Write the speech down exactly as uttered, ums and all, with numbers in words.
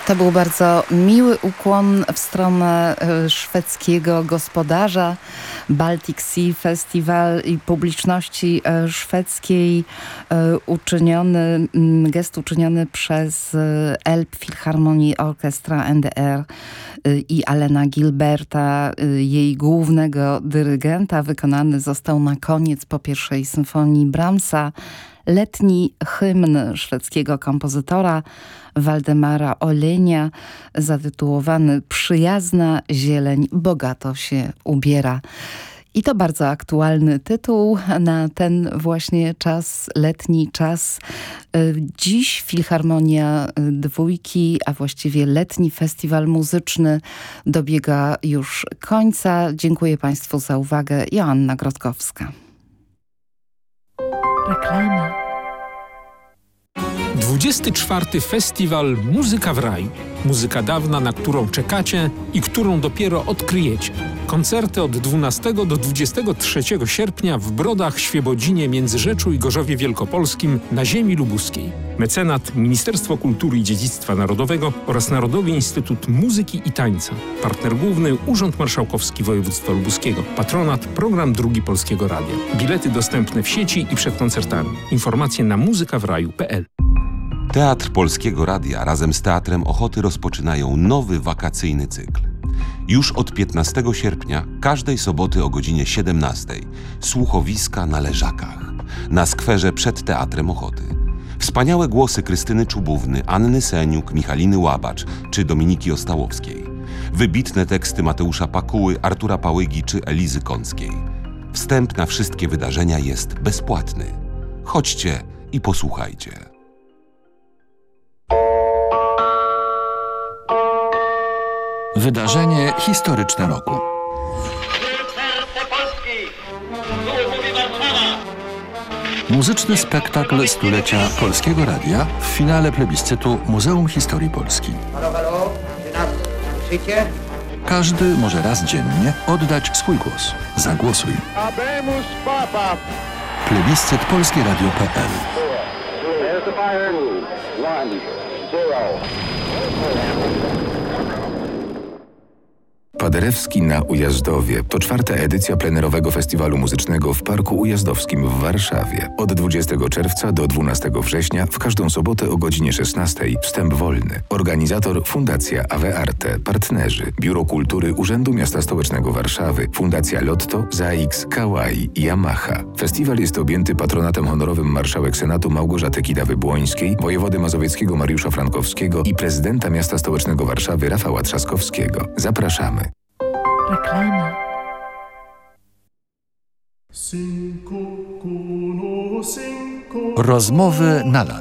To był bardzo miły ukłon w stronę szwedzkiego gospodarza Baltic Sea Festival i publiczności szwedzkiej, uczyniony, gest uczyniony przez Elbphilharmonie Orchestra N D R i Alena Gilberta, jej głównego dyrygenta. Wykonany został na koniec po pierwszej symfonii Brahmsa letni hymn szwedzkiego kompozytora Waldemara Olenia, zatytułowany Przyjazna zieleń bogato się ubiera. I to bardzo aktualny tytuł na ten właśnie czas, letni czas. Dziś Filharmonia Dwójki, a właściwie letni festiwal muzyczny dobiega już końca. Dziękuję Państwu za uwagę. Joanna Grotkowska. Reklama. dwudziesty czwarty Festiwal Muzyka w Raju. Muzyka dawna, na którą czekacie i którą dopiero odkryjecie. Koncerty od dwunastego do dwudziestego trzeciego sierpnia w Brodach, Świebodzinie, Międzyrzeczu i Gorzowie Wielkopolskim na ziemi lubuskiej. Mecenat Ministerstwo Kultury i Dziedzictwa Narodowego oraz Narodowy Instytut Muzyki i Tańca. Partner główny Urząd Marszałkowski Województwa Lubuskiego. Patronat Program Drugi Polskiego Radia. Bilety dostępne w sieci i przed koncertami. Informacje na muzyka w raju kropka p l. Teatr Polskiego Radia razem z Teatrem Ochoty rozpoczynają nowy wakacyjny cykl. Już od piętnastego sierpnia, każdej soboty o godzinie siedemnastej, słuchowiska na Leżakach, na skwerze przed Teatrem Ochoty. Wspaniałe głosy Krystyny Czubówny, Anny Seniuk, Michaliny Łabacz czy Dominiki Ostałowskiej. Wybitne teksty Mateusza Pakuły, Artura Pałygi czy Elizy Kąckiej. Wstęp na wszystkie wydarzenia jest bezpłatny. Chodźcie i posłuchajcie. Wydarzenie historyczne roku. Muzyczny spektakl stulecia Polskiego Radia w finale plebiscytu Muzeum Historii Polski. Każdy może raz dziennie oddać swój głos. Zagłosuj. Plebiscyt polskie radio kropka p l. Paderewski na Ujazdowie to czwarta edycja plenerowego festiwalu muzycznego w Parku Ujazdowskim w Warszawie. Od dwudziestego czerwca do dwunastego września w każdą sobotę o godzinie szesnastej. Wstęp wolny. Organizator Fundacja Ave Arte. Partnerzy Biuro Kultury Urzędu Miasta Stołecznego Warszawy, Fundacja Lotto, Zaix, Kawai i Yamaha. Festiwal jest objęty patronatem honorowym marszałek Senatu Małgorzaty Kidawy-Błońskiej, wojewody mazowieckiego Mariusza Frankowskiego i prezydenta Miasta Stołecznego Warszawy Rafała Trzaskowskiego. Zapraszamy. Reklama. Rozmowy na lat.